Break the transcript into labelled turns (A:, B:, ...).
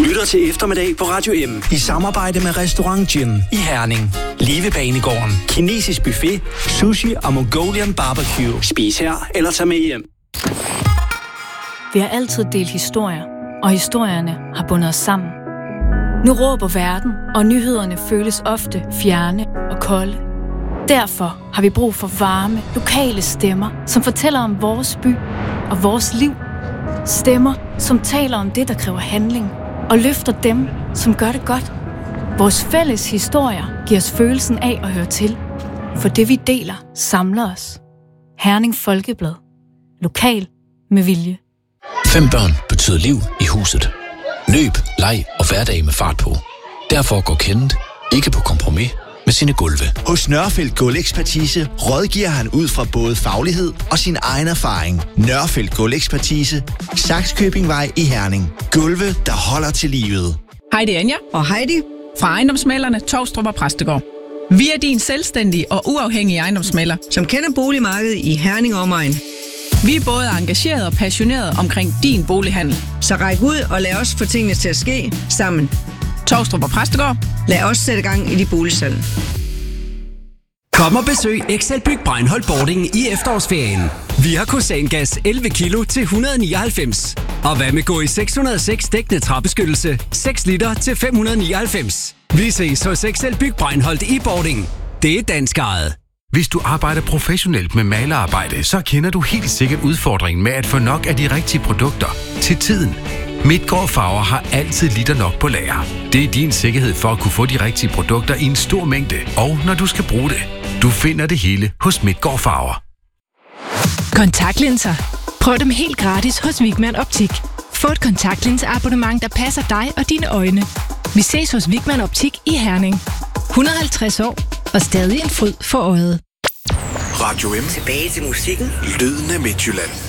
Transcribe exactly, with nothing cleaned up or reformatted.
A: lytter til eftermiddag på Radio M i samarbejde med Restaurant Gin i Herning. Live Banegården, kinesisk buffet, sushi og Mongolian barbecue. Spis her eller tag med hjem.
B: Vi har altid delt historier, og historierne har bundet os sammen. Nu råber verden, og nyhederne føles ofte fjerne og kolde. Derfor har vi brug for varme, lokale stemmer, som fortæller om vores by og vores liv. Stemmer, som taler om det, der kræver handling, og løfter dem, som gør det godt. Vores fælles historier giver os følelsen af at høre til, for det vi deler samler os. Herning Folkeblad. Lokal med vilje.
C: Fem børn betyder liv i huset. Løb, leg og hverdag med fart på. Derfor går Kenneth ikke på kompromis med sine gulve.
D: Hos Nørfeldt Gulvekspertise rådgiver han ud fra både faglighed og sin egen erfaring. Nørfeldt Gulvekspertise. Sakskøbingvej i Herning. Gulve, der holder til livet.
E: Hej, det er Anja.
F: Og Heidi.
E: Fra ejendomsmæglerne Tovstrup og Præstegård. Vi er din selvstændige og uafhængige ejendomsmægler,
F: som kender boligmarkedet i Herning og omegn.
E: Vi er både engageret og passioneret omkring din bolighandel.
F: Så ræk ud og lad os få tingene til at ske sammen.
E: Tovstrup og Præstegård.
F: Lad os sætte gang i de boligsalg.
G: Kom og besøg Excel Byg Breinholt Boarding i efterårsferien. Vi har kosangas elleve kilo til et hundrede og nioghalvfems. Og hvad med gå i seks hundrede og seks dækkende træbeskyttelse, seks liter til fem hundrede og nioghalvfems. Vi ses hos Excel Byg Breinholt i Boarding. Det er dansk ejet.
H: Hvis du arbejder professionelt med malerarbejde, så kender du helt sikkert udfordringen med at få nok af de rigtige produkter til tiden. Midtgaard Farver har altid liter nok på lager. Det er din sikkerhed for at kunne få de rigtige produkter i en stor mængde, og når du skal bruge det. Du finder det hele hos Midtgaard Farver.
I: Kontaktlinser. Prøv dem helt gratis hos Wigman Optik. Få et kontaktlinseabonnement, der passer dig og dine øjne. Vi ses hos Wigman Optik i Herning. et hundrede og halvtreds år og stadig en fryd for øjet.
J: Radio M.
K: Tilbage til musikken.
J: Lyden af Midtjylland.